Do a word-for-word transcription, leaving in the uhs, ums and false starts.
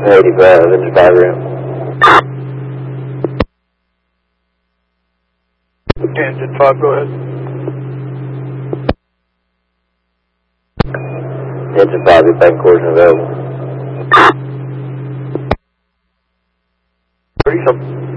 eighty-five, engine five ramp. Engine five, go ahead. Engine five, your bank course available. thirty-seven.